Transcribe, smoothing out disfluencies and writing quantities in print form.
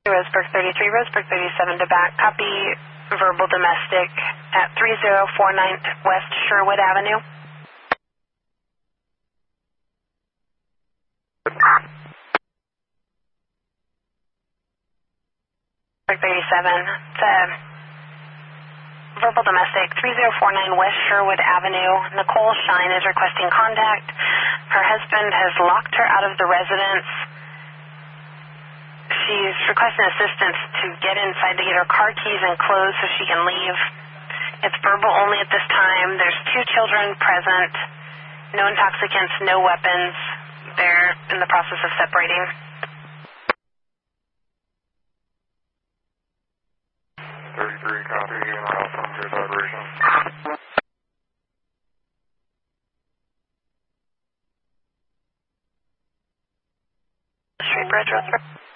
Roseburg 33, Roseburg 37 to back. Copy verbal domestic at 3049 West Sherwood Avenue. Roseburg 37. It's a verbal domestic 3049 West Sherwood Avenue. Nicole Shine is requesting contact. Her husband has locked her out of the residence. She's requesting assistance to get inside to get her car keys and clothes so she can leave. It's verbal only at this time. There's 2 children present. No intoxicants, no weapons. They're in the process of separating. 33, copy, and I'll send your vibration. Street Bridge, Roseburg.